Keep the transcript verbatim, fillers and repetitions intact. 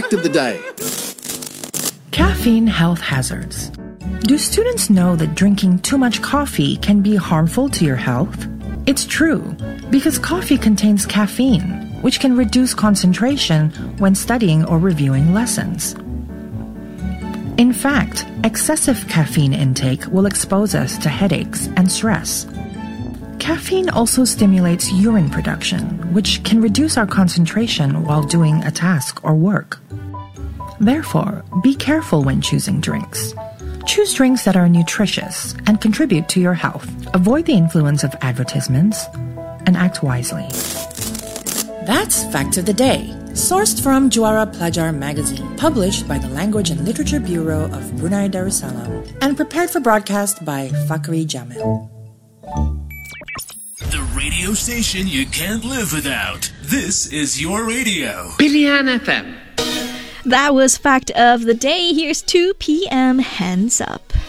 fact of the day. Caffeine health hazards. Do students know that drinking too much coffee can be harmful to your health? It's true, because coffee contains caffeine, which can reduce concentration when studying or reviewing lessons. In fact, excessive caffeine intake will expose us to headaches and stress. Caffeine also stimulates urine production, which can reduce our concentration while doing a task or work. Therefore, be careful when choosing drinks. Choose drinks that are nutritious and contribute to your health. Avoid the influence of advertisements and act wisely. That's Fact of the Day, sourced from Juara Pelajar magazine, published by the Language and Literature Bureau of Brunei Darussalam, and prepared for broadcast by Fakri Jamil. The radio station you can't live without. This is your radio. Pilihan F M. That was Fact of the Day. Here's two p.m. Hands Up.